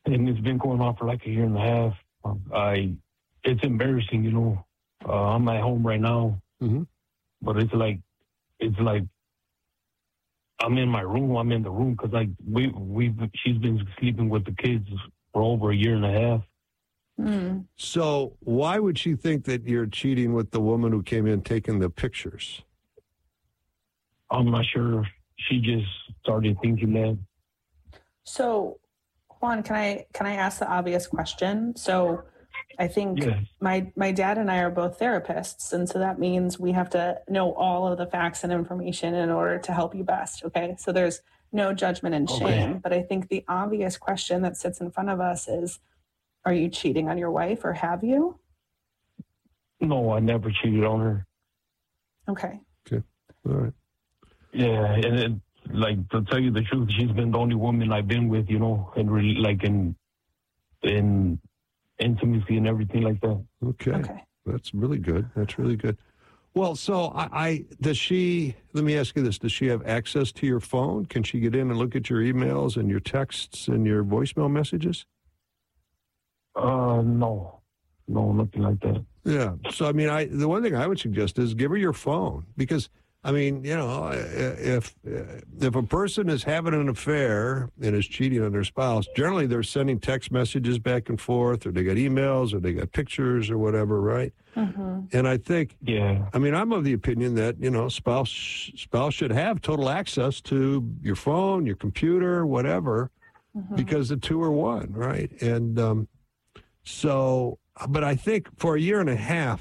and it's been going on for like a year and a half. It's embarrassing, you know. I'm at home right now, but it's like I'm in my room. I'm in the room because like she's been sleeping with the kids for over a year and a half. So why would she think that you're cheating with the woman who came in taking the pictures? I'm not sure. She just started thinking that. So, Juan, can I ask the obvious question? So, I think my dad and I are both therapists, and so that means we have to know all of the facts and information in order to help you best. Okay, so there's no judgment and shame, but I think the obvious question that sits in front of us is: are you cheating on your wife, or have you? No, I never cheated on her. Okay. All right. Yeah, and like to tell you the truth, she's been the only woman I've been with, you know, and really like in intimacy and everything like that. Okay. That's really good. Well, so does she, let me ask you this, does she have access to your phone? Can she get in and look at your emails and your texts and your voicemail messages? No, nothing like that. Yeah. So, I mean, the one thing I would suggest is give her your phone because, I mean, you know, if a person is having an affair and is cheating on their spouse, generally they're sending text messages back and forth, or they got emails, or they got pictures, or whatever, right? And I think, I mean, I'm of the opinion that, you know, spouse should have total access to your phone, your computer, whatever, because the two are one, right? And so, but I think for a year and a half,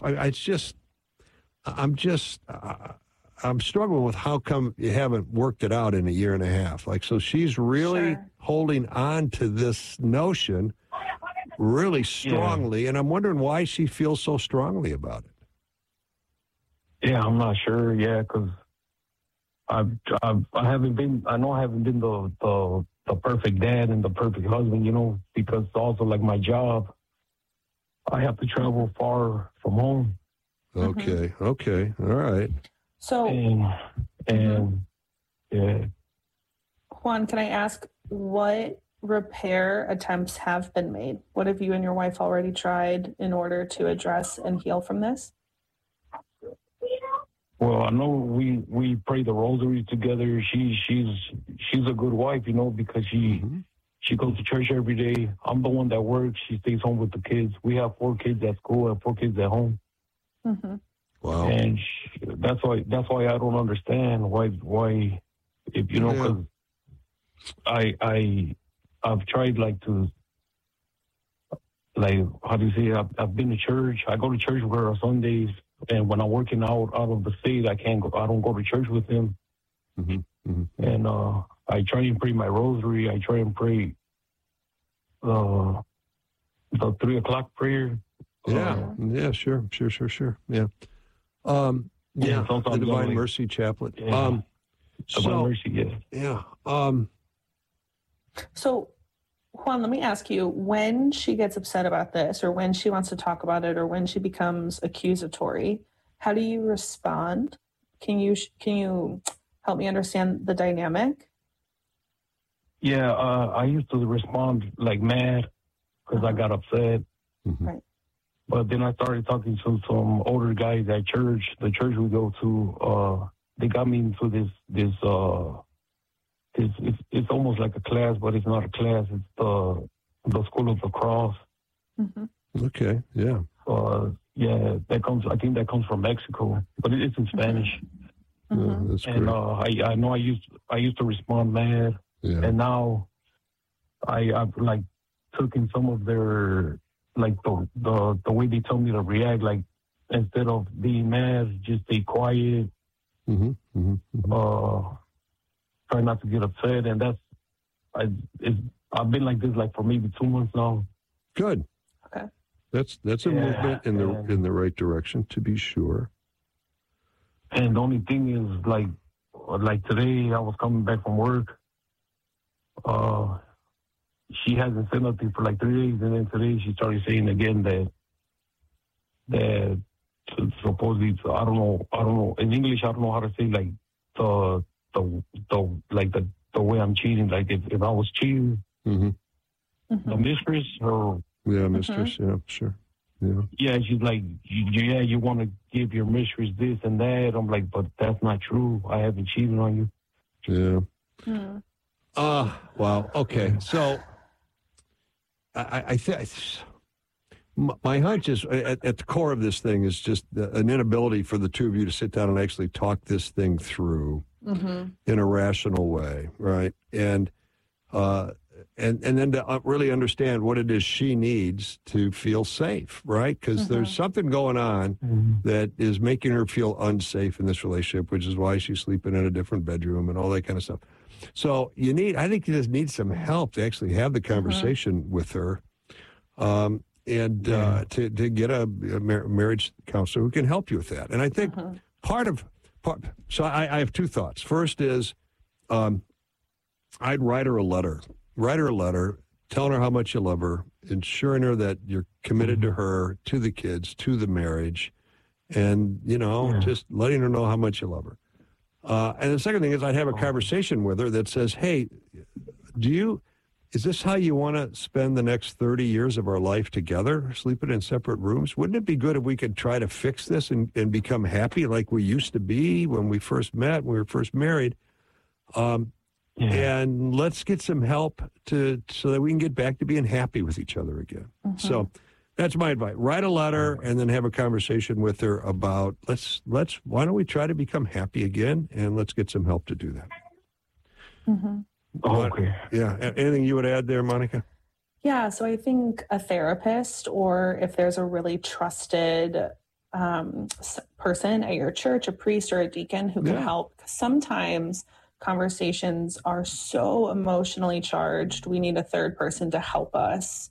I'm struggling with how come you haven't worked it out in a year and a half. Like, so she's really holding on to this notion really strongly, and I'm wondering why she feels so strongly about it. Yeah, I'm not sure. Yeah, because I haven't been the perfect dad and the perfect husband, you know, because also like my job, I have to travel far from home. Okay. All right. So, and Juan, can I ask what repair attempts have been made? What have you and your wife already tried in order to address and heal from this? Well, I know we pray the rosary together. She's a good wife, you know, because she goes to church every day. I'm the one that works. She stays home with the kids. We have 4 kids at school and 4 kids at home. Wow. And that's why I don't understand why if you know, because I've tried like to, like, how do you say, I've been to church. I go to church with her on Sundays, and when I'm working out of the state, I don't go to church with him. And I try and pray my rosary. I try and pray the 3 o'clock prayer. Sure. Yeah. The Divine Mercy Chaplet. Divine Mercy, Yeah. So, Juan, let me ask you, when she gets upset about this, or when she wants to talk about it, or when she becomes accusatory, how do you respond? Can you help me understand the dynamic? Yeah, I used to respond like mad because I got upset. Right. But then I started talking to some older guys at church, the church we go to. They got me into this it's almost like a class, but it's not a class. It's the School of the Cross. Okay, yeah. I think that comes from Mexico, but it's in Spanish. That's great. And I know I used to respond mad, and now I've like taken some of their, like the way they tell me to react, like instead of being mad, just stay quiet. Try not to get upset, and I've been like this like for maybe 2 months now. Good. Okay. That's a movement in the right direction, to be sure. And the only thing is like today I was coming back from work. She hasn't said nothing for like 3 days, and then today she started saying again that supposedly, I don't know in English, I don't know how to say like the way I'm cheating, like if I was cheating. the mistress, or mistress, yeah, sure. Yeah, she's like, you want to give your mistress this and that. I'm like, but that's not true. I haven't cheated on you. Yeah. Wow. Okay. So I think my hunch is at the core of this thing is just an inability for the two of you to sit down and actually talk this thing through in a rational way, right? And then to really understand what it is she needs to feel safe, right? Because there's something going on that is making her feel unsafe in this relationship, which is why she's sleeping in a different bedroom and all that kind of stuff. So I think you just need some help to actually have the conversation with her, and to get a marriage counselor who can help you with that. And I think so I have two thoughts. First is, I'd write her a letter. Write her a letter, telling her how much you love her, ensuring her that you're committed to her, to the kids, to the marriage, and, just letting her know how much you love her. And the second thing is I'd have a conversation with her that says, hey, is this how you want to spend the next 30 years of our life together, sleeping in separate rooms? Wouldn't it be good if we could try to fix this and become happy like we used to be when we first met, when we were first married? And let's get some help so that we can get back to being happy with each other again. So that's my advice. Write a letter and then have a conversation with her about why don't we try to become happy again, and let's get some help to do that. Okay. Yeah. Anything you would add there, Monica? Yeah. So I think a therapist, or if there's a really trusted person at your church, a priest or a deacon who can help. Sometimes conversations are so emotionally charged. We need a third person to help us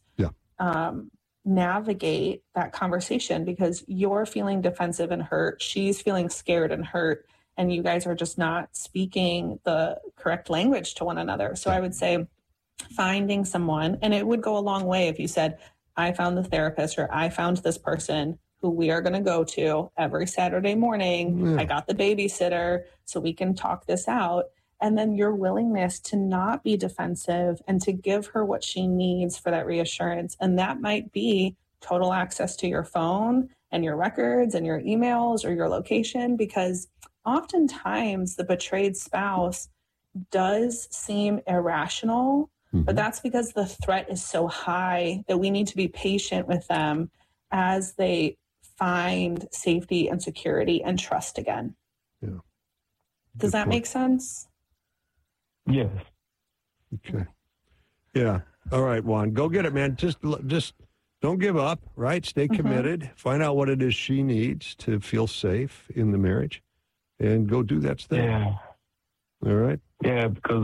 navigate that conversation, because you're feeling defensive and hurt. She's feeling scared and hurt. And you guys are just not speaking the correct language to one another. So I would say finding someone, and it would go a long way if you said, I found the therapist, or I found this person who we are going to go to every Saturday morning. I got the babysitter so we can talk this out. And then your willingness to not be defensive and to give her what she needs for that reassurance. And that might be total access to your phone and your records and your emails or your location, because oftentimes the betrayed spouse does seem irrational, but that's because the threat is so high that we need to be patient with them as they find safety and security and trust again. Yeah. Does that make sense? Yes. Okay. Yeah. All right, Juan, go get it, man. Just don't give up, right? Stay committed. Find out what it is she needs to feel safe in the marriage, and go do that thing. Yeah. All right. Yeah, because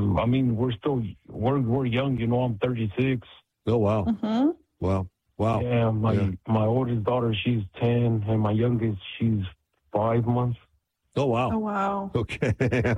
we're young. I'm 36. Oh wow. Wow. Yeah, my oldest daughter, she's 10, and my youngest, she's 5 months. Oh wow. Oh wow. Okay.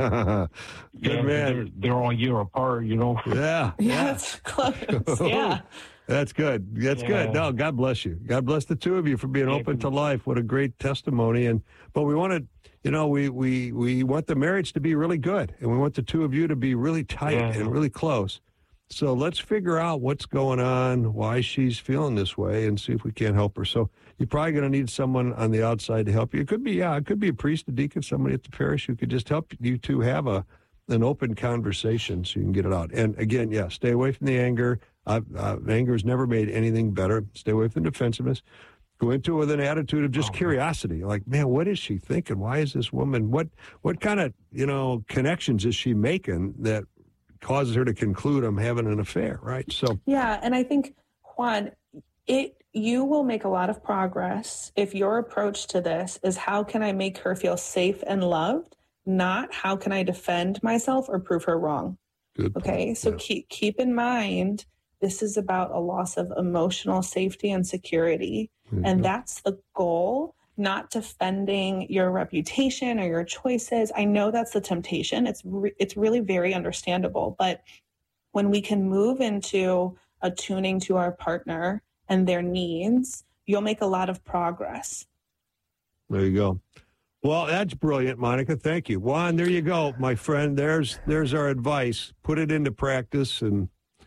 Good man. They're all a year apart, Yeah. Yeah, it's close. Yeah. That's good. That's good. No, God bless you. God bless the two of you for being open to life. What a great testimony. But we want to, we want the marriage to be really good, and we want the two of you to be really tight and really close. So let's figure out what's going on, why she's feeling this way, and see if we can't help her. So you're probably going to need someone on the outside to help you. It could be a priest, a deacon, somebody at the parish who could just help you two have an open conversation so you can get it out. And again, stay away from the anger. Anger has never made anything better. Stay away from defensiveness. Go into it with an attitude of just curiosity. Like, man, what is she thinking? Why is this woman? What kind of connections is she making that causes her to conclude I'm having an affair, right? So yeah, and I think, Juan, you will make a lot of progress if your approach to this is how can I make her feel safe and loved, not how can I defend myself or prove her wrong. Good point. Okay, so keep in mind, this is about a loss of emotional safety and security, and that's the goal. Not defending your reputation or your choices. I know that's the temptation. It's really very understandable. But when we can move into attuning to our partner and their needs, you'll make a lot of progress. There you go. Well, that's brilliant, Monica. Thank you. Juan, there you go, my friend. There's our advice. Put it into practice, and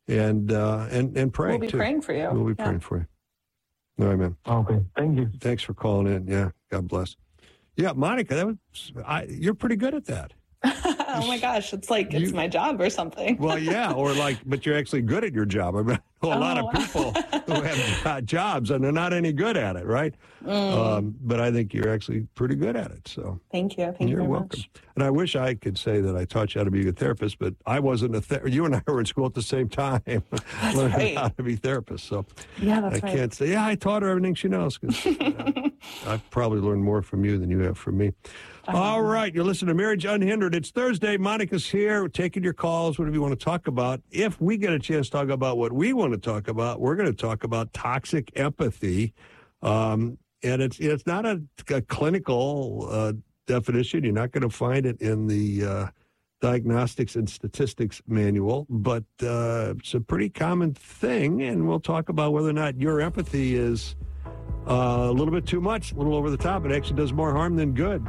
and pray. We'll be praying for you. We'll be praying for you. All right, man. Okay, thank you. Thanks for calling in. Yeah, God bless. Yeah, Monica, you're pretty good at that. Oh my gosh, it's like it's my job or something. Well, yeah, but you're actually good at your job. I mean, a lot of people who have jobs and they're not any good at it, right? But I think you're actually pretty good at it. So thank you. Thank you very welcome. much. And I wish I could say that I taught you how to be a good therapist, but I wasn't you and I were in school at the same time, learning how to be therapists. So yeah, that's I can't say, I taught her everything she knows, because I've probably learned more from you than you have from me. All right, you're listening to Marriage Unhindered. It's Thursday. Monica's here. We're taking your calls, whatever you want to talk about. If we get a chance to talk about what we want to talk about, we're going to talk about toxic empathy. And it's not a clinical definition. You're not going to find it in the Diagnostics and Statistics Manual, but it's a pretty common thing. And we'll talk about whether or not your empathy is a little bit too much, a little over the top. It actually does more harm than good.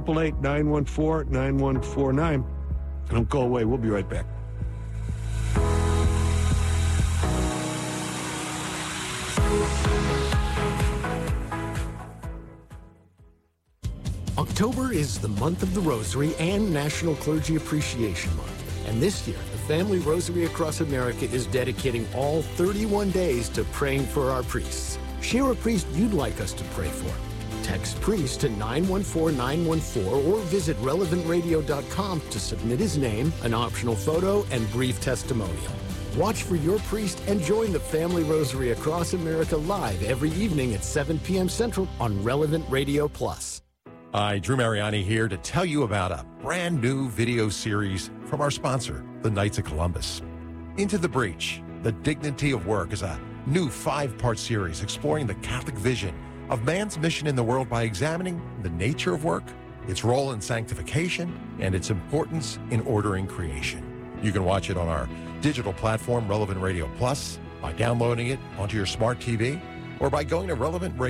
888-914-9149. Don't go away. We'll be right back. October is the month of the Rosary and National Clergy Appreciation Month. And this year, the Family Rosary Across America is dedicating all 31 days to praying for our priests. Share a priest you'd like us to pray for. Text priest to 914-914 or visit relevantradio.com to submit his name, an optional photo, and brief testimonial. Watch for your priest and join the Family Rosary Across America live every evening at 7 p.m. Central on Relevant Radio Plus. Hi, Drew Mariani here to tell you about a brand new video series from our sponsor, the Knights of Columbus. Into the Breach, The Dignity of Work is a new 5-part series exploring the Catholic vision of man's mission in the world by examining the nature of work, its role in sanctification, and its importance in ordering creation. You can watch it on our digital platform, Relevant Radio Plus, by downloading it onto your smart TV, or by going to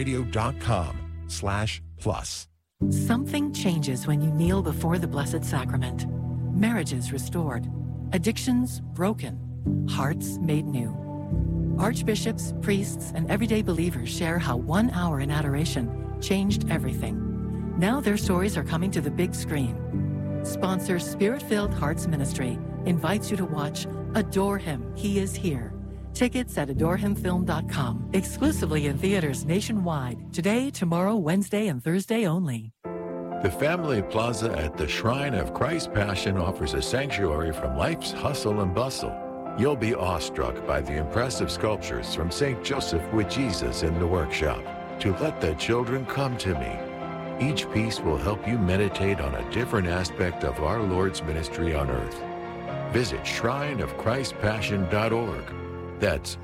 relevantradio.com/plus. Something changes when you kneel before the Blessed Sacrament. Marriages restored, addictions broken, hearts made new. Archbishops, priests, and everyday believers share how 1 hour in adoration changed everything. Now their stories are coming to the big screen. Sponsor Spirit-Filled Hearts Ministry invites you to watch Adore Him, He is Here. Tickets at adorehimfilm.com. Exclusively in theaters nationwide. Today, tomorrow, Wednesday, and Thursday only. The Family Plaza at the Shrine of Christ's Passion offers a sanctuary from life's hustle and bustle. You'll be awestruck by the impressive sculptures from St. Joseph with Jesus in the workshop. To Let the Children Come to Me. Each piece will help you meditate on a different aspect of our Lord's ministry on earth. Visit shrineofchristpassion.org. That's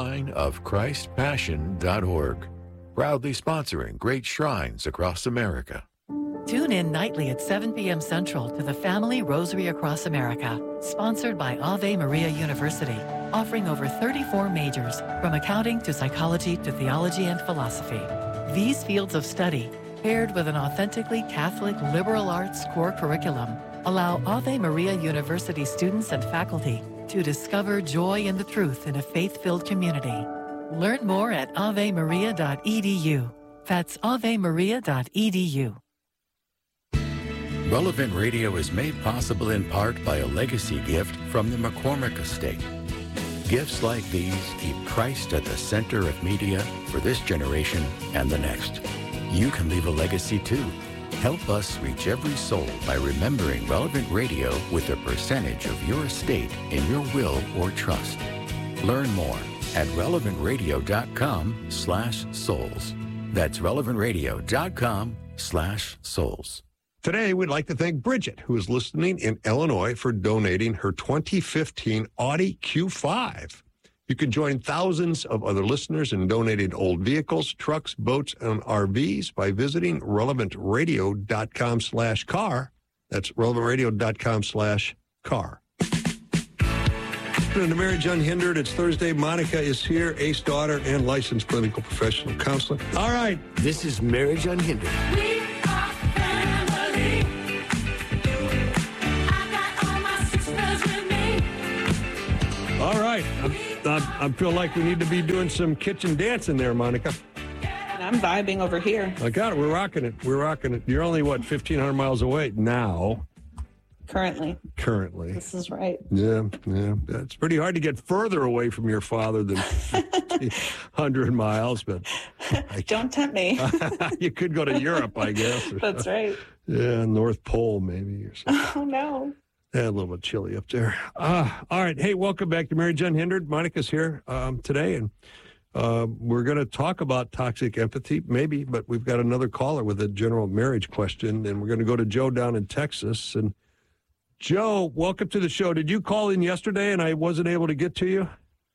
shrineofchristpassion.org. Proudly sponsoring great shrines across America. Tune in nightly at 7 p.m. Central to the Family Rosary Across America, sponsored by Ave Maria University, offering over 34 majors, from accounting to psychology to theology and philosophy. These fields of study, paired with an authentically Catholic liberal arts core curriculum, allow Ave Maria University students and faculty to discover joy in the truth in a faith-filled community. Learn more at avemaria.edu. That's avemaria.edu. Relevant Radio is made possible in part by a legacy gift from the McCormick Estate. Gifts like these keep Christ at the center of media for this generation and the next. You can leave a legacy too. Help us reach every soul by remembering Relevant Radio with a percentage of your estate in your will or trust. Learn more at relevantradio.com/souls. That's relevantradio.com/souls. Today, we'd like to thank Bridget, who is listening in Illinois, for donating her 2015 Audi Q5. You can join thousands of other listeners in donating old vehicles, trucks, boats, and RVs by visiting relevantradio.com/car. That's relevantradio.com/car. To Marriage Unhindered, it's Thursday. Monica is here, ace daughter and licensed clinical professional counselor. All right. This is Marriage Unhindered. All right. right. I feel like we need to be doing some kitchen dancing there, Monica. And I'm vibing over here. I got it. We're rocking it. You're only, 1,500 miles away now? Currently. This is right. Yeah. It's pretty hard to get further away from your father than 100 miles, but... Don't tempt me. You could go to Europe, I guess. That's right. Yeah, North Pole maybe or something. Oh, no. Yeah, a little bit chilly up there. All right. Hey, welcome back to Marriage Unhindered. Monica's here today, and we're going to talk about toxic empathy, maybe, but we've got another caller with a general marriage question, and we're going to go to Joe down in Texas. And Joe, welcome to the show. Did you call in yesterday and I wasn't able to get to you?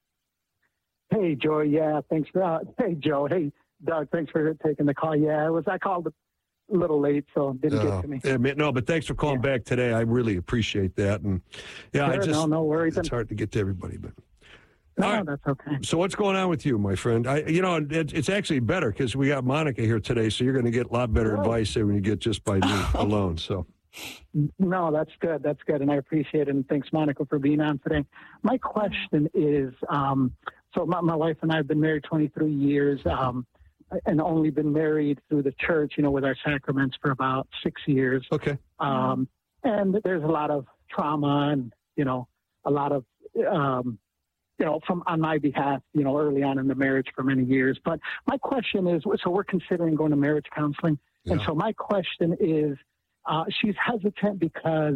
Hey, Joe. Yeah, thanks for. Hey, Joe. Hey, Doug. Thanks for taking the call. Yeah, I called a little late, so it didn't get to me. Yeah, no, but thanks for calling back today. I really appreciate that. And yeah, sure, no worries. It's hard to get to everybody, but. No, right. That's okay. So what's going on with you, my friend? It's actually better because we got Monica here today, so you're going to get a lot better advice when you get just by me alone. So. No, that's good. That's good, and I appreciate it. And thanks, Monica, for being on today. My question is, so my wife and I have been married 23 years, and only been married through the church, with our sacraments for about 6 years. Okay. And there's a lot of trauma and, a lot of, from on my behalf, early on in the marriage for many years. But my question is, so we're considering going to marriage counseling. Yeah. And so my question is, she's hesitant because,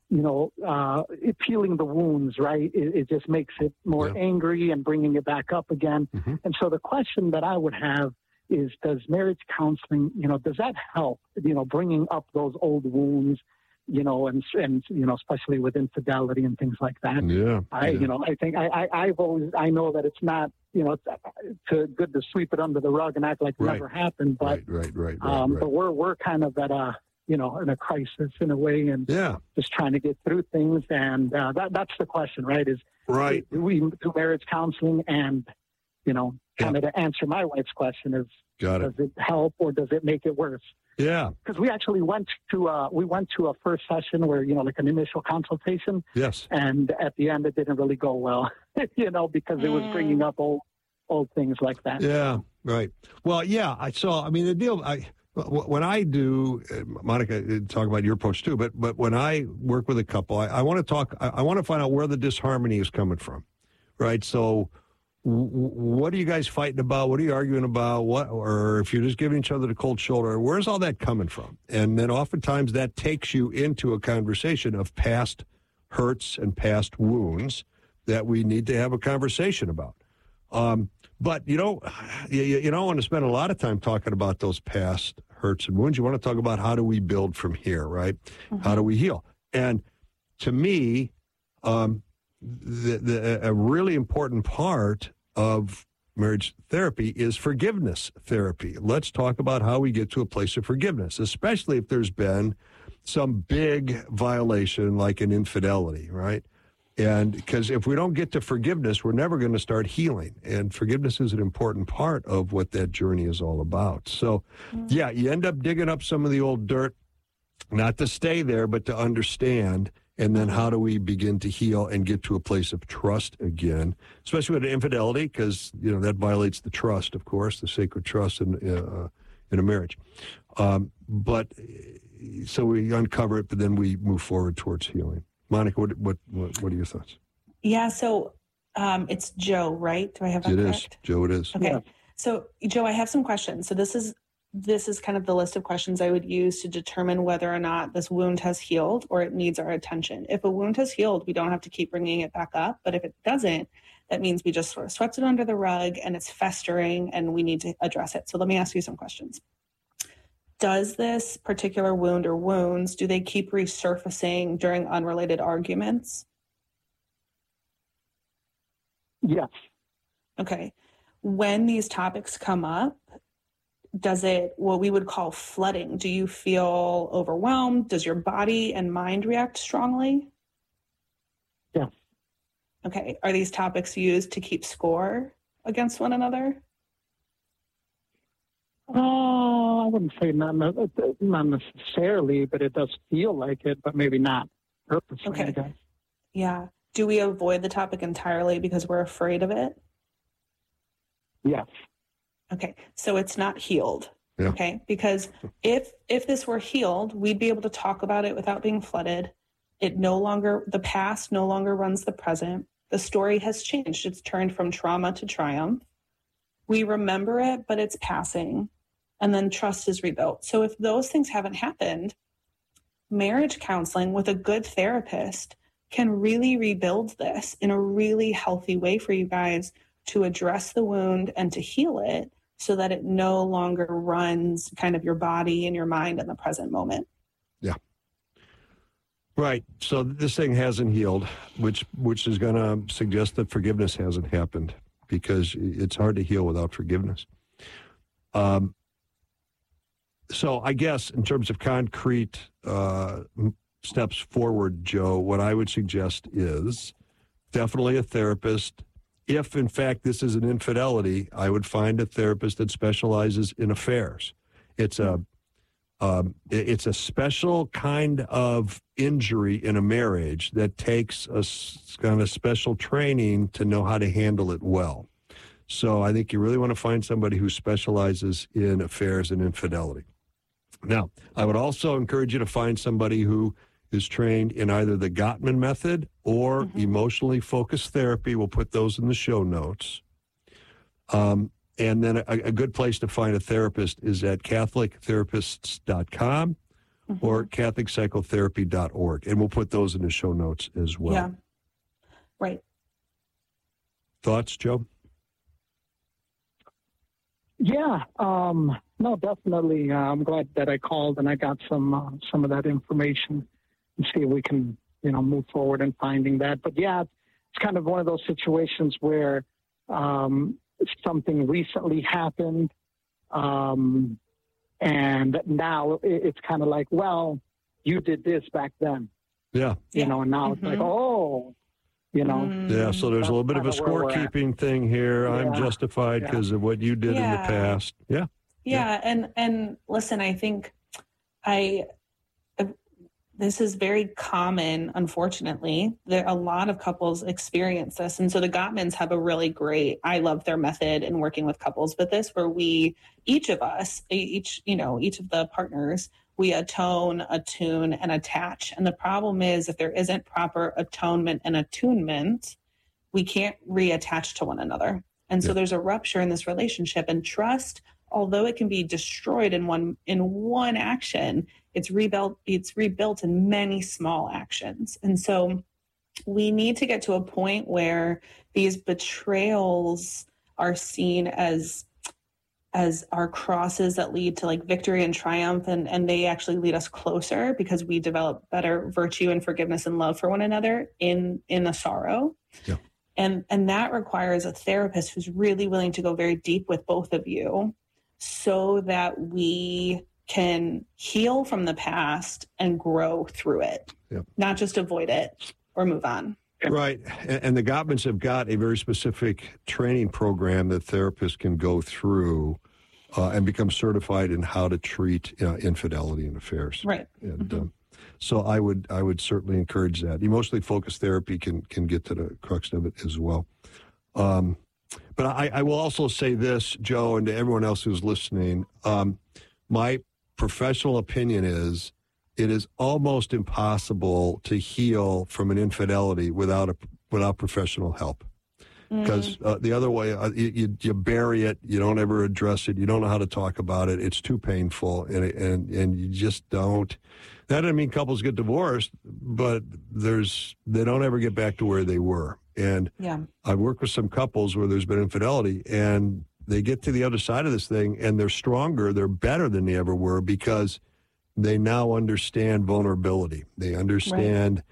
peeling the wounds, right? It just makes it more angry and bringing it back up again. Mm-hmm. And so the question that I would have is, does marriage counseling, does that help, bringing up those old wounds, and especially with infidelity and things like that. Yeah. I think I know that it's not, it's good to sweep it under the rug and act like it never happened, but, right. But we're kind of at a, in a crisis in a way, and just trying to get through things. And that's the question, right? We do marriage counseling, and, kind of to answer my wife's question is, does it help or does it make it worse? Yeah. Because we actually went to a first session where, like an initial consultation. Yes. And at the end, it didn't really go well, because it was bringing up old things like that. Yeah. Right. Well, yeah, the deal, when I do, Monica, talk about your approach too, but when I work with a couple, I want to find out where the disharmony is coming from, right? So what are you guys fighting about? What are you arguing about? Or if you're just giving each other the cold shoulder, where's all that coming from? And then oftentimes that takes you into a conversation of past hurts and past wounds that we need to have a conversation about. But you don't want to spend a lot of time talking about those past hurts and wounds. You want to talk about how do we build from here, right? Mm-hmm. How do we heal? And to me, a really important part of marriage therapy is forgiveness therapy. Let's talk about how we get to a place of forgiveness, especially if there's been some big violation like an infidelity, right? And because if we don't get to forgiveness, we're never going to start healing. And forgiveness is an important part of what that journey is all about. So, you end up digging up some of the old dirt, not to stay there, but to understand. And then how do we begin to heal and get to a place of trust again, especially with infidelity, because, that violates the trust, of course, the sacred trust in a marriage. But so we uncover it, but then we move forward towards healing. Monica, what are your thoughts? Yeah, so it's Joe, right? Do I have that correct? It is. Joe, it is. Okay. Yeah. So, Joe, I have some questions. So this is kind of the list of questions I would use to determine whether or not this wound has healed or it needs our attention. If a wound has healed, we don't have to keep bringing it back up. But if it doesn't, that means we just sort of swept it under the rug and it's festering and we need to address it. So let me ask you some questions. Does this particular wound or wounds, do they keep resurfacing during unrelated arguments? Yes. Okay. When these topics come up, does it, what we would call flooding, do you feel overwhelmed? Does your body and mind react strongly? Yes. Okay. Are these topics used to keep score against one another? I wouldn't say not necessarily, but it does feel like it, but maybe not purposely. Okay. Yeah. do we avoid the topic entirely because we're afraid of it? Yes. Okay, so it's not healed. Yeah. Okay, because if this were healed, we'd be able to talk about it without being flooded. The past no longer runs the present. The story has changed. It's turned from trauma to triumph. We remember it, but it's passing. And then trust is rebuilt. So if those things haven't happened, marriage counseling with a good therapist can really rebuild this in a really healthy way for you guys to address the wound and to heal it so that it no longer runs kind of your body and your mind in the present moment. Yeah. Right. So this thing hasn't healed, which is going to suggest that forgiveness hasn't happened, because it's hard to heal without forgiveness. So I guess in terms of concrete steps forward, Joe, what I would suggest is definitely a therapist. If, in fact, this is an infidelity, I would find a therapist that specializes in affairs. It's a special kind of injury in a marriage that takes a kind of special training to know how to handle it well. So I think you really want to find somebody who specializes in affairs and infidelity. Now, I would also encourage you to find somebody who is trained in either the Gottman method or emotionally focused therapy. We'll put those in the show notes. And then a good place to find a therapist is at CatholicTherapists.com or CatholicPsychotherapy.org. And we'll put those in the show notes as well. Yeah. Right. Thoughts, Joe? Yeah. No, definitely. I'm glad that I called and I got some of that information and see if we can, move forward in finding that. But yeah, it's kind of one of those situations where something recently happened, and now it's kind of like, well, you did this back then. Yeah. And now it's like, oh, Yeah, so there's a little bit of a scorekeeping thing here. Yeah. I'm justified because of what you did in the past. Yeah. Yeah, and listen, I think this is very common, unfortunately. A lot of couples experience this. And so the Gottmans have a really great, I love their method in working with couples, but this where each of the partners, we atone, attune, and attach. And the problem is if there isn't proper atonement and attunement, we can't reattach to one another. And so there's a rupture in this relationship, and trust, although it can be destroyed in one action, it's rebuilt in many small actions. And so we need to get to a point where these betrayals are seen as our crosses that lead to like victory and triumph, and they actually lead us closer because we develop better virtue and forgiveness and love for one another in the sorrow. Yeah. And that requires a therapist who's really willing to go very deep with both of you so that we can heal from the past and grow through it, not just avoid it or move on. Right. And the Gottmans have got a very specific training program that therapists can go through and become certified in how to treat infidelity in affairs. Right. And so I would certainly encourage that. Emotionally focused therapy can get to the crux of it as well. But I will also say this, Joe, and to everyone else who's listening, my professional opinion is it is almost impossible to heal from an infidelity without professional help. Because the other way, you bury it, you don't ever address it, you don't know how to talk about it, it's too painful, and you just don't. That doesn't mean couples get divorced, but they don't ever get back to where they were. And I've worked with some couples where there's been infidelity, and they get to the other side of this thing, and they're stronger, they're better than they ever were because they now understand vulnerability. They understand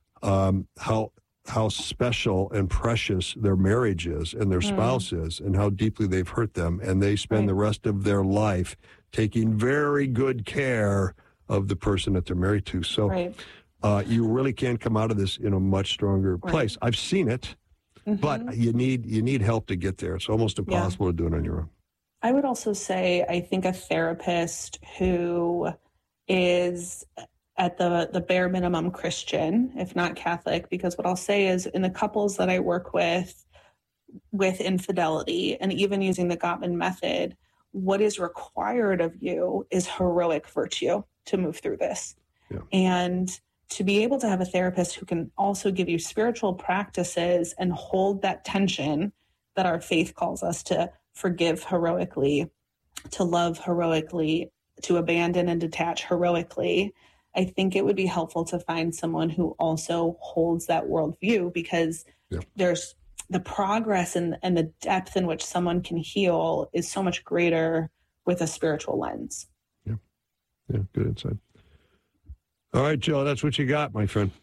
how special and precious their marriage is and their spouse is and how deeply they've hurt them. And they spend the rest of their life taking very good care of the person that they're married to. So you really can come out of this in a much stronger place. I've seen it, but you need help to get there. It's almost impossible to do it on your own. I would also say, I think a therapist who is at the bare minimum Christian, if not Catholic, because what I'll say is in the couples that I work with infidelity and even using the Gottman method, what is required of you is heroic virtue to move through this. Yeah. And to be able to have a therapist who can also give you spiritual practices and hold that tension that our faith calls us to forgive heroically, to love heroically, to abandon and detach heroically, I think it would be helpful to find someone who also holds that worldview, because there's the progress and the depth in which someone can heal is so much greater with a spiritual lens. Yeah. Yeah. Good insight. All right, Joe, that's what you got, my friend.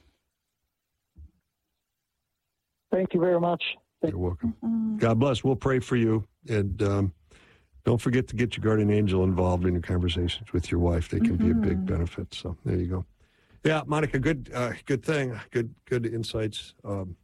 Thank you very much. You're welcome. Mm-hmm. God bless. We'll pray for you. And don't forget to get your guardian angel involved in your conversations with your wife. They can be a big benefit. So there you go. Yeah, Monica, good thing. Good insights.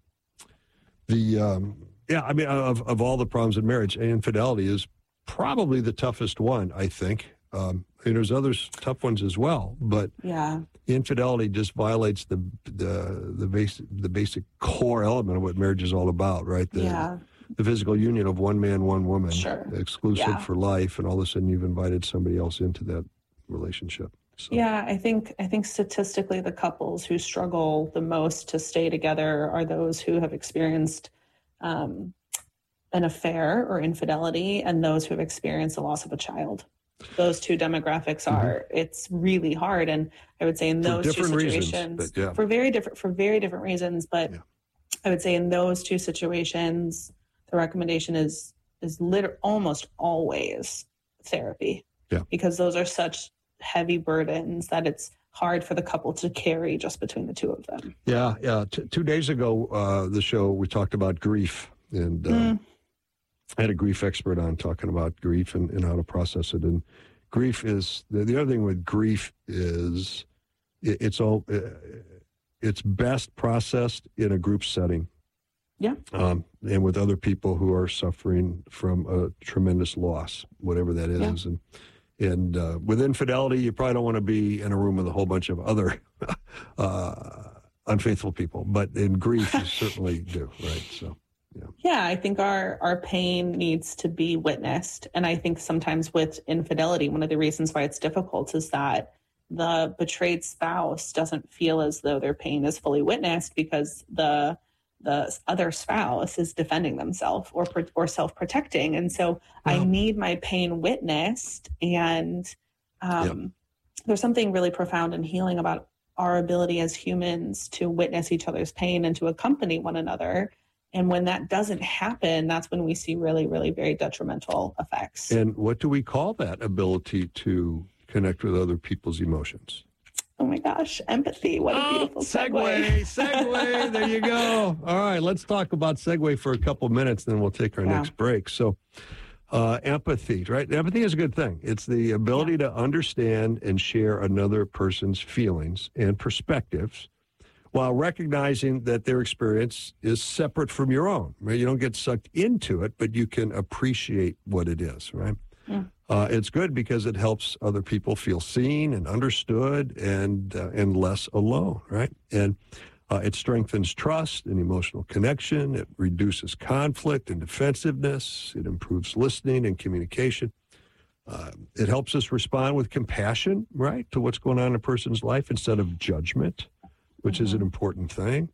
I mean, of all the problems in marriage, infidelity is probably the toughest one, I think. And there's others tough ones as well, but infidelity just violates the basic core element of what marriage is all about, right? The physical union of one man, one woman, exclusive for life, and all of a sudden you've invited somebody else into that relationship. So. Yeah, I think statistically the couples who struggle the most to stay together are those who have experienced an affair or infidelity, and those who have experienced the loss of a child. Those two demographics are, it's really hard. And I would say in those two situations, for very different reasons, but I would say in those two situations, the recommendation is almost always therapy, because those are such heavy burdens that it's hard for the couple to carry just between the two of them. Yeah. 2 days ago, the show, we talked about grief, and I had a grief expert on talking about grief and how to process it. And grief is, the other thing with grief is it's best processed in a group setting. Yeah. And with other people who are suffering from a tremendous loss, whatever that is. Yeah. And with infidelity, you probably don't want to be in a room with a whole bunch of other unfaithful people. But in grief, you certainly do, right? So. Yeah, I think our pain needs to be witnessed. And I think sometimes with infidelity, one of the reasons why it's difficult is that the betrayed spouse doesn't feel as though their pain is fully witnessed, because the other spouse is defending themselves or self-protecting. And so I need my pain witnessed. And there's something really profound and healing about our ability as humans to witness each other's pain and to accompany one another. And when that doesn't happen, that's when we see really, really very detrimental effects. And what do we call that ability to connect with other people's emotions? Oh my gosh, empathy. What a beautiful segue. Segue. There you go. All right, let's talk about segue for a couple minutes, then we'll take our next break. So empathy, right? Empathy is a good thing. It's the ability to understand and share another person's feelings and perspectives, while recognizing that their experience is separate from your own, right? You don't get sucked into it, but you can appreciate what it is, right? Yeah. It's good because it helps other people feel seen and understood and less alone, right? And it strengthens trust and emotional connection. It reduces conflict and defensiveness. It improves listening and communication. It helps us respond with compassion, right, to what's going on in a person's life instead of judgment, which is an important thing.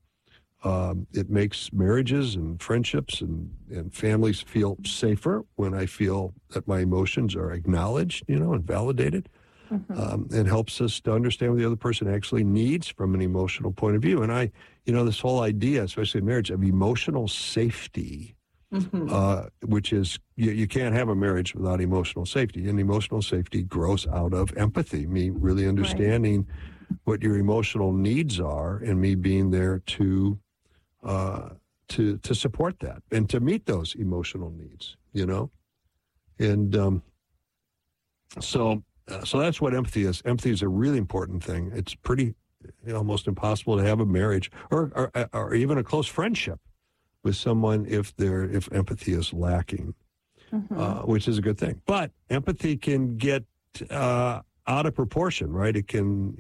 It makes marriages and friendships and families feel safer when I feel that my emotions are acknowledged, and validated. And helps us to understand what the other person actually needs from an emotional point of view. And this whole idea, especially in marriage, of emotional safety, which is, you can't have a marriage without emotional safety. And emotional safety grows out of empathy, me really understanding what your emotional needs are, and me being there to support that and to meet those emotional needs, and so that's what empathy is. Empathy is a really important thing. It's pretty almost impossible to have a marriage or even a close friendship with someone if empathy is lacking, which is a good thing. But empathy can get out of proportion, right? It can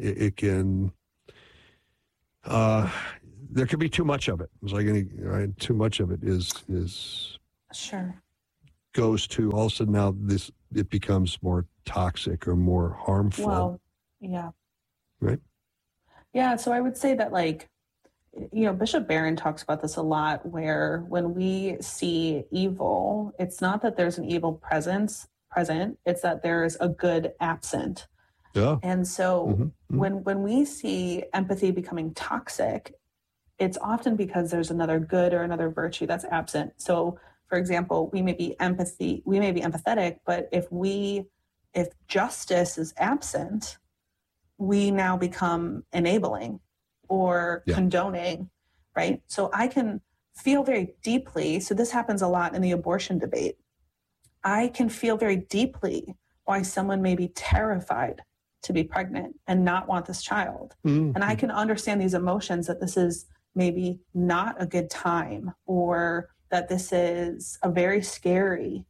there can be too much of it. It's like right? Too much of it is sure goes to all of a sudden now it becomes more toxic or more harmful. Well, yeah. Right? Yeah, so I would say that, like, Bishop Barron talks about this a lot, where when we see evil, it's not that there's an evil present, it's that there's a good absent. Yeah. And so when we see empathy becoming toxic, it's often because there's another good or another virtue that's absent. So, for example, we may be empathetic, but if justice is absent, we now become enabling or condoning, right? So I can feel very deeply. So this happens a lot in the abortion debate. I can feel very deeply why someone may be terrified to be pregnant and not want this child. Mm-hmm. And I can understand these emotions, that this is maybe not a good time, or that this is a very scary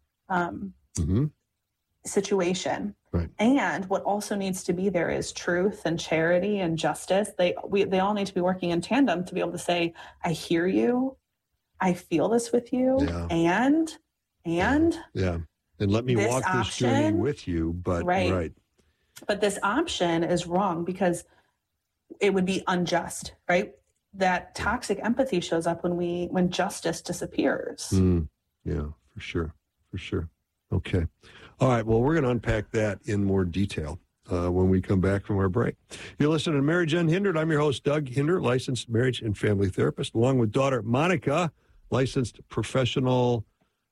situation. Right. And what also needs to be there is truth and charity and justice. They all need to be working in tandem to be able to say, I hear you, I feel this with you, and let me walk this journey with you. But right. But this option is wrong because it would be unjust, right? That toxic empathy shows up when justice disappears. Yeah, for sure. Okay. All right. Well, we're going to unpack that in more detail when we come back from our break. You're listening to Marriage Unhindered. I'm your host, Doug Hinder, licensed marriage and family therapist, along with daughter Monica, clinical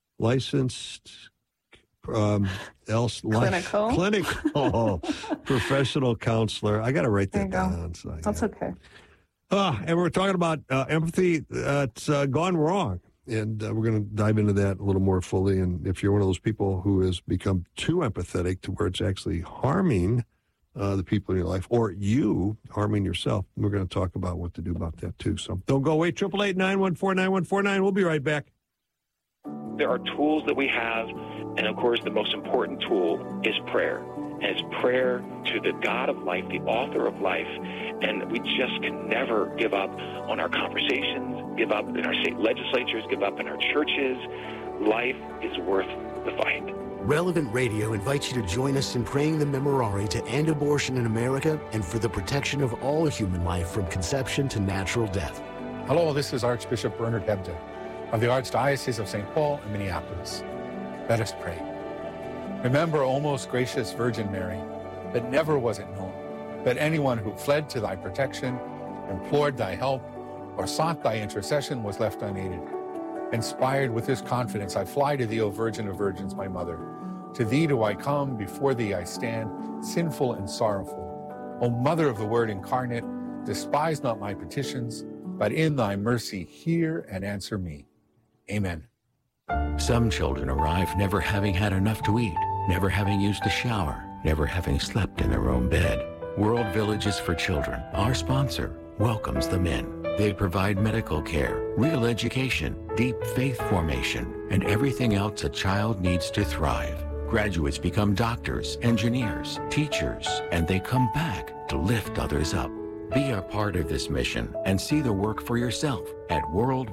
professional counselor. I got to write that down. So, that's okay. And we're talking about empathy that's gone wrong. And we're going to dive into that a little more fully. And if you're one of those people who has become too empathetic to where it's actually harming the people in your life, or you harming yourself, we're going to talk about what to do about that too. So don't go away. 888-914-9149. We'll be right back. There are tools that we have, and of course the most important tool is prayer. And it's prayer to the God of life, the author of life. And we just can never give up on our conversations, give up in our state legislatures, give up in our churches. Life is worth the fight. Relevant Radio invites you to join us in praying the Memorare to end abortion in America and for the protection of all human life from conception to natural death. Hello, this is Archbishop Bernard Debda of the Archdiocese of St. Paul and Minneapolis. Let us pray. Remember, O most gracious Virgin Mary, that never was it known that anyone who fled to thy protection, implored thy help, or sought thy intercession was left unaided. Inspired with this confidence, I fly to thee, O Virgin of Virgins, my mother. To thee do I come, before thee I stand, sinful and sorrowful. O Mother of the Word incarnate, despise not my petitions, but in thy mercy hear and answer me. Amen. Some children arrive never having had enough to eat, never having used a shower, never having slept in their own bed. World Villages for Children, our sponsor, welcomes them in. They provide medical care, real education, deep faith formation, and everything else a child needs to thrive. Graduates become doctors, engineers, teachers, and they come back to lift others up. Be a part of this mission and see the work for yourself at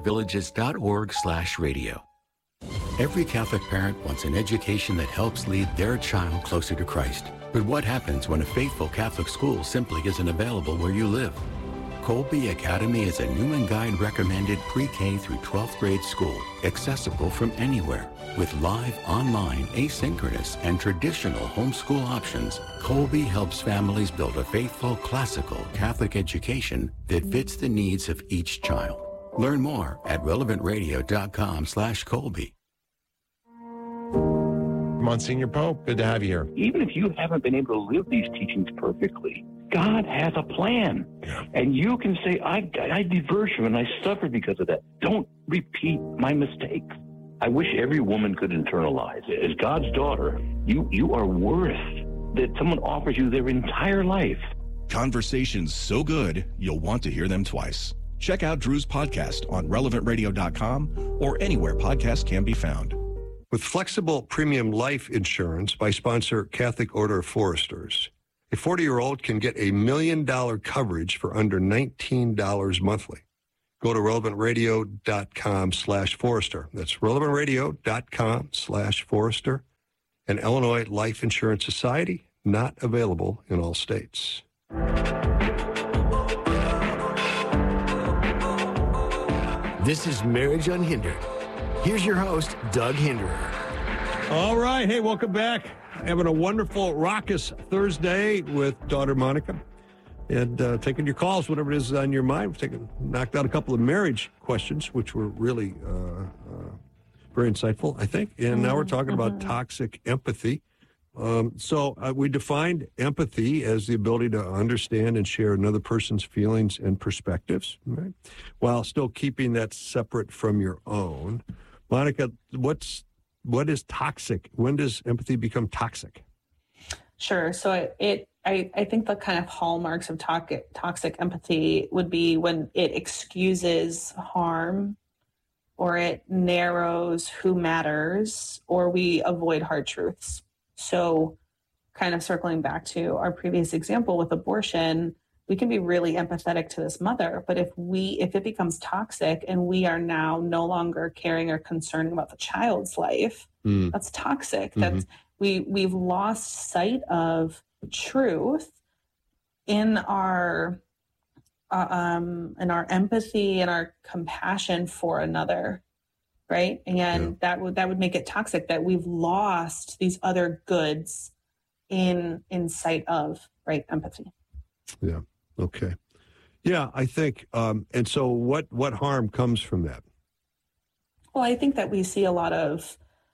worldvillages.org/radio. Every Catholic parent wants an education that helps lead their child closer to Christ. But what happens when a faithful Catholic school simply isn't available where you live? Colby Academy is a Newman Guide recommended pre-K through 12th grade school, accessible from anywhere. With live, online, asynchronous, and traditional homeschool options, Colby helps families build a faithful, classical Catholic education that fits the needs of each child. Learn more at relevantradio.com/Colby. Monsignor Pope, good to have you here. Even if you haven't been able to live these teachings perfectly, God has a plan. And you can say, I diverged from it and I suffered because of that. Don't repeat my mistakes. I wish every woman could internalize it. As God's daughter, you are worth that someone offers you their entire life. Conversations so good, you'll want to hear them twice. Check out Drew's podcast on relevantradio.com or anywhere podcasts can be found. With flexible premium life insurance by sponsor Catholic Order of Foresters, A 40-year-old can get $1 million coverage for under $19 monthly. Go to relevantradio.com/Forrester. That's relevantradio.com/Forrester. And Illinois Life Insurance Society, not available in all states. This is Marriage Unhindered. Here's your host, Doug Hinderer. All right. Hey, welcome back. Having a wonderful, raucous Thursday with daughter Monica. And taking your calls, whatever it is on your mind. We've knocked out a couple of marriage questions, which were really very insightful, I think. And now we're talking about toxic empathy. So we defined empathy as the ability to understand and share another person's feelings and perspectives, right? While still keeping that separate from your own. Monica, what is toxic? When does empathy become toxic? Sure. So I think the kind of hallmarks of toxic empathy would be when it excuses harm, or it narrows who matters, or we avoid hard truths. So kind of circling back to our previous example with abortion, we can be really empathetic to this mother, but if it becomes toxic and we are now no longer caring or concerned about the child's life, that's toxic. That's we've lost sight of truth in our empathy and our compassion for another, right? And that would make it toxic, that we've lost these other goods in sight of, right, empathy. Yeah. Okay. Yeah, I think. And so, what harm comes from that? Well, I think that we see a lot of,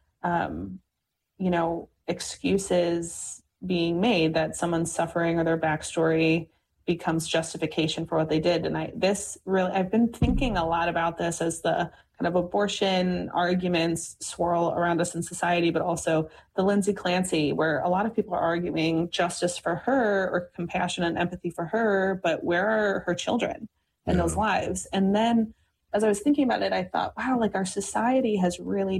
excuses being made that someone's suffering or their backstory becomes justification for what they did. And I've been thinking a lot about this as the kind of abortion arguments swirl around us in society, but also the Lindsay Clancy, where a lot of people are arguing justice for her or compassion and empathy for her, but where are her children and those lives? And then as I was thinking about it, I thought, wow, like our society has really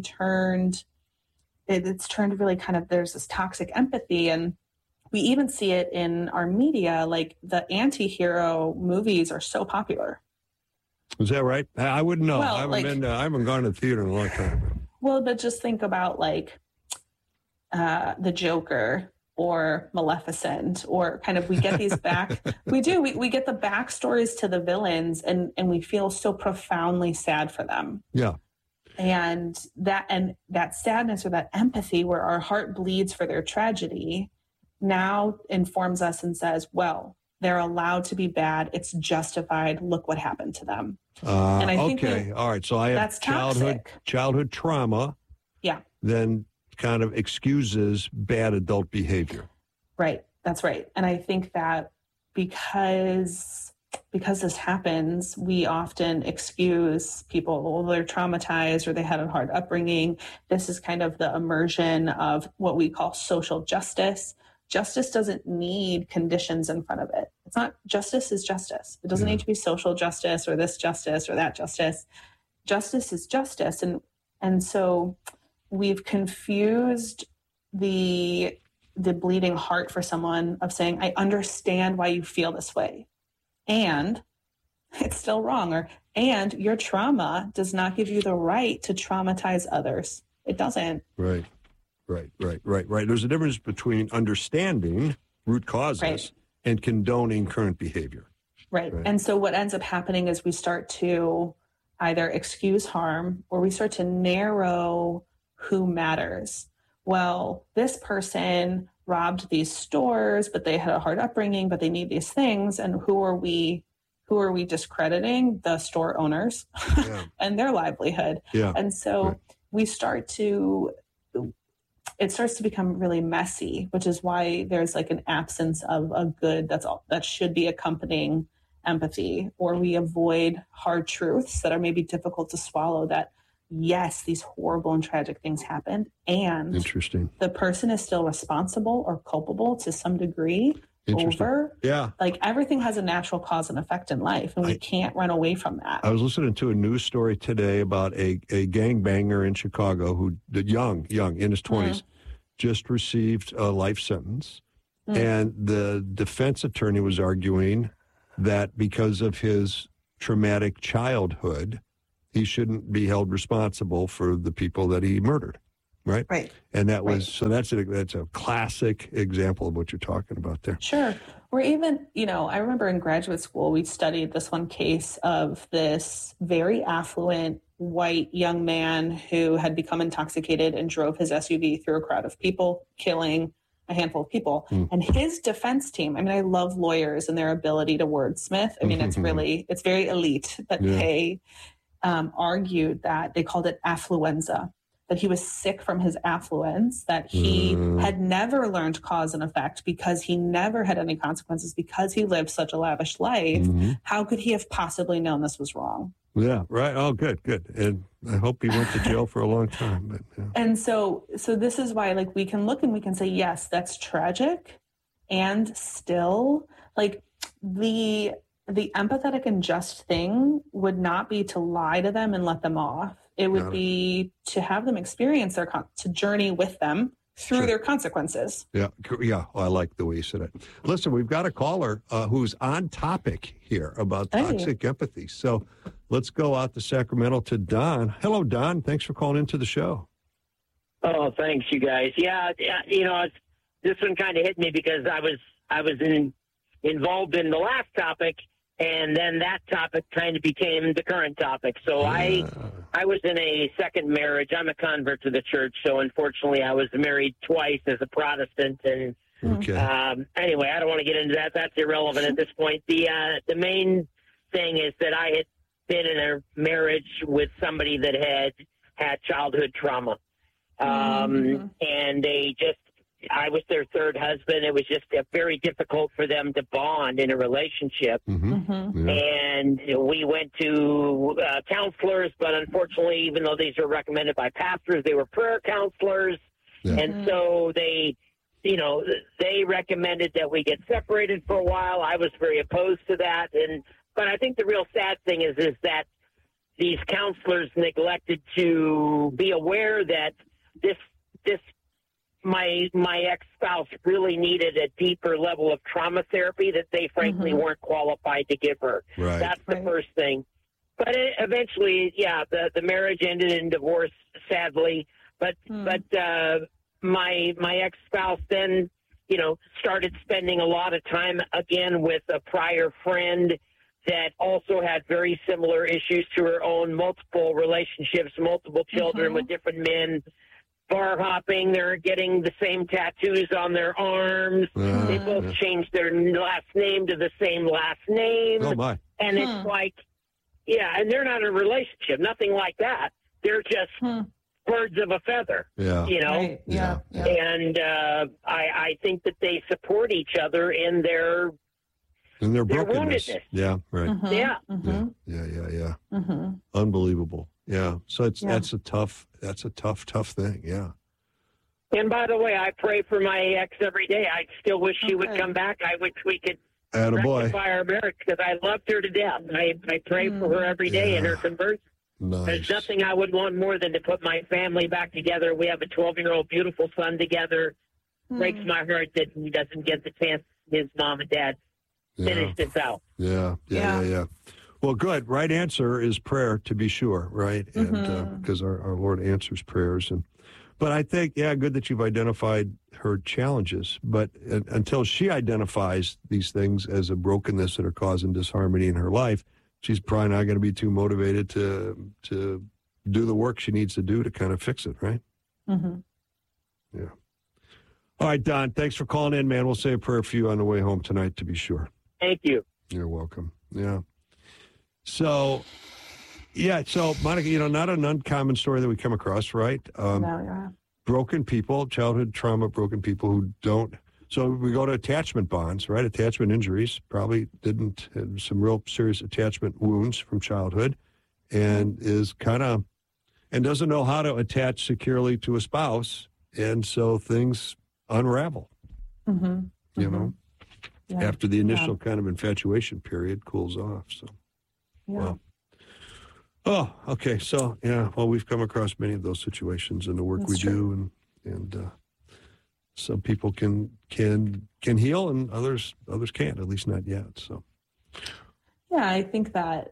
it's turned really kind of, there's this toxic empathy. And we even see it in our media, like the anti-hero movies are so popular. Is that right? I wouldn't know. Well, I haven't gone to the theater in a long time. Well, but just think about like the Joker or Maleficent, or kind of we get these we get the backstories to the villains, and we feel so profoundly sad for them. Yeah. And that sadness or that empathy where our heart bleeds for their tragedy now informs us and says, well, they're allowed to be bad. It's justified. Look what happened to them. And I think all right. So I have childhood trauma. Yeah. Then kind of excuses bad adult behavior. Right. That's right. And I think that because this happens, we often excuse people, well, they're traumatized or they had a hard upbringing. This is kind of the immersion of what we call social justice. Justice doesn't need conditions in front of it. It's not, justice is justice. It doesn't need to be social justice or this justice or that justice. Justice is justice. And so we've confused the bleeding heart for someone of saying, I understand why you feel this way. And it's still wrong. And your trauma does not give you the right to traumatize others. It doesn't. Right. There's a difference between understanding root causes and condoning current behavior. Right. And so what ends up happening is we start to either excuse harm or we start to narrow who matters. Well, this person robbed these stores, but they had a hard upbringing, but they need these things. And who are we discrediting? The store owners and their livelihood. Yeah. And so it starts to become really messy, which is why there's like an absence of a good that should be accompanying empathy, or we avoid hard truths that are maybe difficult to swallow, that yes, these horrible and tragic things happened, and the person is still responsible or culpable to some degree over. Yeah. Like everything has a natural cause and effect in life, and we can't run away from that. I was listening to a news story today about a gangbanger in Chicago who, young, in his 20s, just received a life sentence. And the defense attorney was arguing that because of his traumatic childhood, he shouldn't be held responsible for the people that he murdered, right? Right. And that was, so that's a classic example of what you're talking about there. Sure. Or even, I remember in graduate school, we studied this one case of this very affluent white young man who had become intoxicated and drove his SUV through a crowd of people, killing a handful of people. And his defense team, I love lawyers and their ability to wordsmith. It's very elite, but they argued that they called it affluenza, that he was sick from his affluence, that he had never learned cause and effect because he never had any consequences because he lived such a lavish life. How could he have possibly known this was wrong? Yeah, right. Oh, good. And I hope he went to jail for a long time. But, yeah. And so this is why, we can look and we can say, yes, that's tragic. And still, the empathetic and just thing would not be to lie to them and let them off. It would be to have them experience to journey with them through their consequences. Yeah. Well, I like the way you said it. Listen, we've got a caller who's on topic here about toxic empathy. So let's go out to Sacramento to Don. Hello, Don. Thanks for calling into the show. Oh, thanks, you guys. Yeah, this one kind of hit me because I was involved in the last topic, and then that topic kind of became the current topic. So I was in a second marriage. I'm a convert to the church, so unfortunately I was married twice as a Protestant. And anyway, I don't want to get into that. That's irrelevant at this point. The main thing is that I had been in a marriage with somebody that had childhood trauma. And I was their third husband. It was just very difficult for them to bond in a relationship. And we went to counselors, but unfortunately, even though these were recommended by pastors, they were prayer counselors. And so they recommended that we get separated for a while. I was very opposed to that. But I think the real sad thing is that these counselors neglected to be aware that my ex-spouse really needed a deeper level of trauma therapy that they frankly weren't qualified to give her. Right. That's the first thing. But eventually, the marriage ended in divorce, sadly. But my ex-spouse then, started spending a lot of time again with a prior friend that also had very similar issues to her own, multiple relationships, multiple children with different men. Bar hopping, they're getting the same tattoos on their arms. They both changed their last name to the same last name. Oh, my. And it's and they're not in a relationship, nothing like that. They're just birds of a feather, Right. Yeah. And I think that they support each other in their brokenness. woundedness. Yeah, right. Yeah. Unbelievable. Yeah. So that's a tough thing. Yeah. And by the way, I pray for my ex every day. I still wish she would come back. I wish we could rectify our marriage because I loved her to death. I pray for her every day in her conversion. Nice. There's nothing I would want more than to put my family back together. We have a 12-year-old beautiful son together. Breaks my heart that he doesn't get the chance his mom and dad finished this out. Yeah. Well, good. Right answer is prayer, to be sure, right? And because our Lord answers prayers. But I think, good that you've identified her challenges. But until she identifies these things as a brokenness that are causing disharmony in her life, she's probably not going to be too motivated to do the work she needs to do to kind of fix it, right? Yeah. All right, Don, thanks for calling in, man. We'll say a prayer for you on the way home tonight, to be sure. Thank you. You're welcome. Yeah. So, Monica, not an uncommon story that we come across, right? Broken people, childhood trauma, broken people who don't. So we go to attachment bonds, right? Attachment injuries, probably didn't have some real serious attachment wounds from childhood and doesn't know how to attach securely to a spouse. And so things unravel, after the initial kind of infatuation period cools off. So, wow. Oh, okay. So, we've come across many of those situations in the work we do. And some people can heal and others can't, at least not yet. So, yeah, I think that,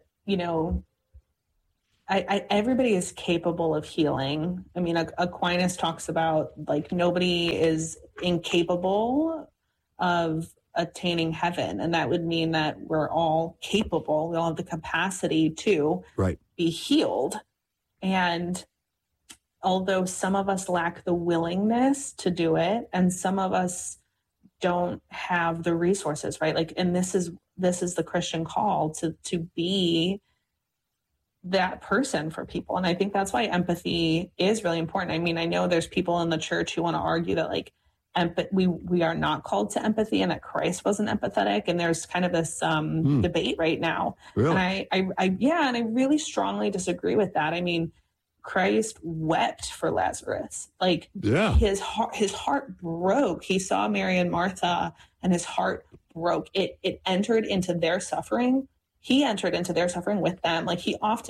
everybody is capable of healing. I mean, Aquinas talks about like nobody is incapable of attaining heaven. And that would mean that we're all capable. We all have the capacity to be healed. And although some of us lack the willingness to do it, and some of us don't have the resources, right? Like, and this is the Christian call to be that person for people. And I think that's why empathy is really important. I mean, I know there's people in the church who want to argue that like we are not called to empathy and that Christ wasn't empathetic. And there's kind of this debate right now. Really? And I really strongly disagree with that. I mean, Christ wept for Lazarus. Like his heart broke. He saw Mary and Martha and his heart broke. It entered into their suffering. He entered into their suffering with them. Like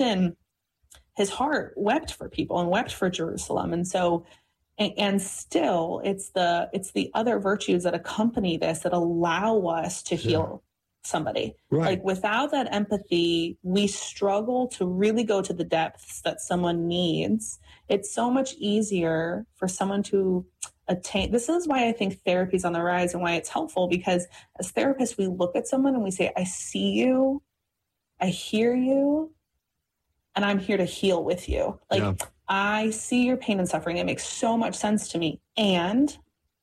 his heart wept for people and wept for Jerusalem. And so, and still it's the other virtues that accompany this that allow us to heal somebody. Right. Like without that empathy, we struggle to really go to the depths that someone needs. It's so much easier for someone to attain. This is why I think therapy is on the rise and why it's helpful, because as therapists, we look at someone and we say, I see you, I hear you, and I'm here to heal with you. Like I see your pain and suffering. It makes so much sense to me. And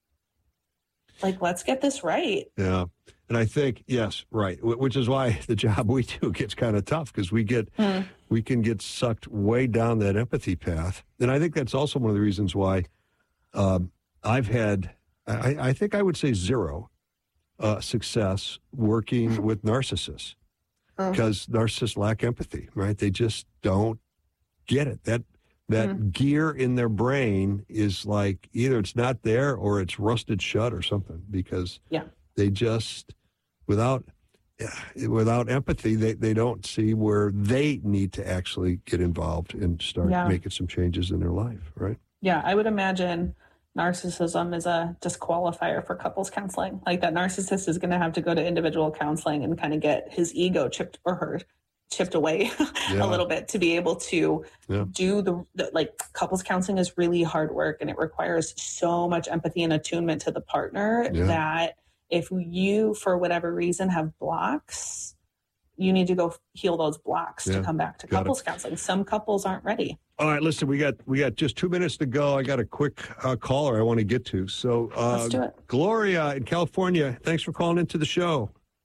like, let's get this right. Yeah. And I think, yes, right. Which is why the job we do gets kind of tough, because we can get sucked way down that empathy path. And I think that's also one of the reasons why I've had, I think I would say zero success working with narcissists, because narcissists lack empathy, right? They just don't get it. That gear in their brain is like either it's not there or it's rusted shut or something, because they just, without empathy, they don't see where they need to actually get involved and start making some changes in their life, right? Yeah, I would imagine narcissism is a disqualifier for couples counseling. Like that narcissist is going to have to go to individual counseling and kind of get his ego chipped away a little bit to be able to do the like couples counseling is really hard work, and it requires so much empathy and attunement to the partner that if you, for whatever reason, have blocks, you need to go heal those blocks to come back to couples counseling. Some couples aren't ready. All right, listen, we got just 2 minutes to go. I got a quick caller I want to get to. So let's do it. Gloria in California, thanks for calling into the show.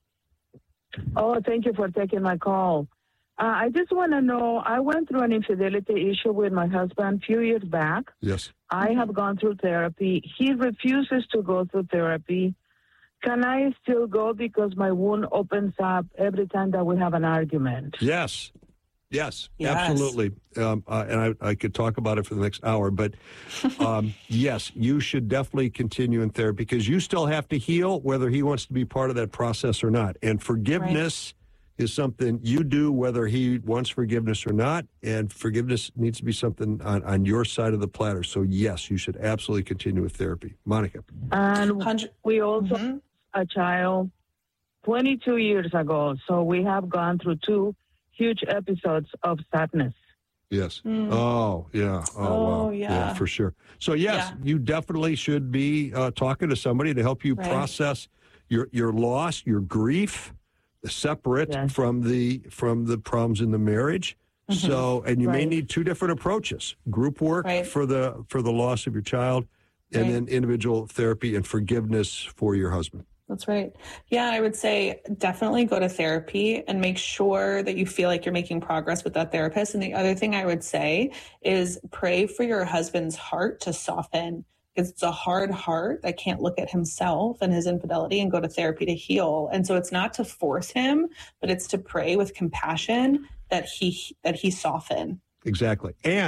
Oh, thank you for taking my call. I just want to know, I went through an infidelity issue with my husband a few years back. Yes. I have gone through therapy. He refuses to go through therapy. Can I still go because my wound opens up every time that we have an argument? Yes, absolutely. And I could talk about it for the next hour, but yes, you should definitely continue in therapy, because you still have to heal whether he wants to be part of that process or not. And forgiveness is something you do whether he wants forgiveness or not, and forgiveness needs to be something on your side of the platter. So yes, you should absolutely continue with therapy. Monica. And we also a child 22 years ago, so we have gone through 2 huge episodes of sadness. Yes. Oh, yeah. Oh, wow. Yeah, for sure. So, yes, you definitely should be talking to somebody to help you process your loss, your grief, separate from the problems in the marriage. So, and you may need 2 different approaches: group work for the loss of your child, and then individual therapy and forgiveness for your husband. That's right. Yeah, I would say definitely go to therapy and make sure that you feel like you're making progress with that therapist. And the other thing I would say is pray for your husband's heart to soften, because it's a hard heart that can't look at himself and his infidelity and go to therapy to heal. And so it's not to force him, but it's to pray with compassion that he soften. Exactly. And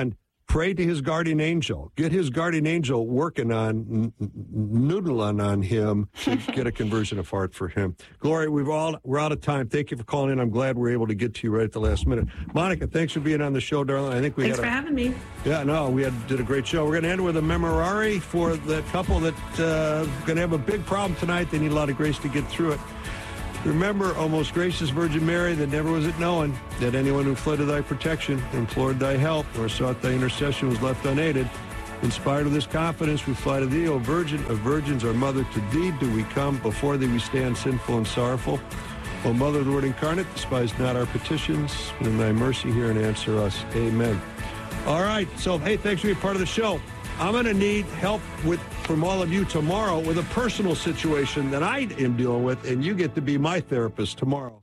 Pray to his guardian angel. Get his guardian angel working on noodling on him to get a conversion of heart for him. Gloria, we're out of time. Thank you for calling in. I'm glad we're able to get to you right at the last minute. Monica, thanks for being on the show, darling. I think thanks for having me. Yeah, no, did a great show. We're going to end with a memorare for the couple that's going to have a big problem tonight. They need a lot of grace to get through it. Remember, O most gracious Virgin Mary, that never was it known that anyone who fled to thy protection, implored thy help, or sought thy intercession was left unaided. Inspired of this confidence, we fly to thee, O Virgin of Virgins, our Mother. To thee do we come, before thee we stand sinful and sorrowful. O Mother of the Word incarnate, despise not our petitions, but in thy mercy hear and answer us. Amen. All right, so hey, thanks for being part of the show. I'm going to need help from all of you tomorrow with a personal situation that I am dealing with, and you get to be my therapist tomorrow.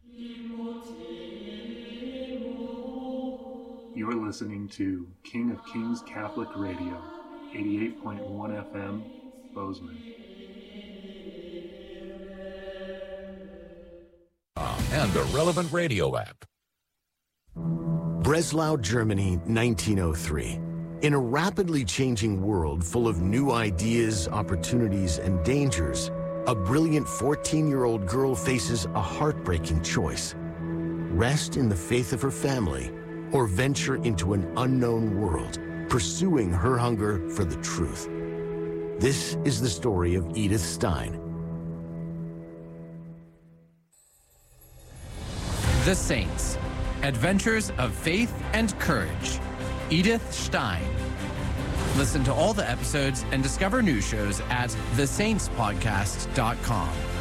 You are listening to King of Kings Catholic Radio, 88.1 FM, Bozeman. And the Relevant Radio app. Breslau, Germany, 1903. In a rapidly changing world full of new ideas, opportunities, and dangers, a brilliant 14-year-old girl faces a heartbreaking choice. Rest in the faith of her family, or venture into an unknown world, pursuing her hunger for the truth. This is the story of Edith Stein. The Saints. Adventures of Faith and Courage. Edith Stein. Listen to all the episodes and discover new shows at thesaintspodcast.com.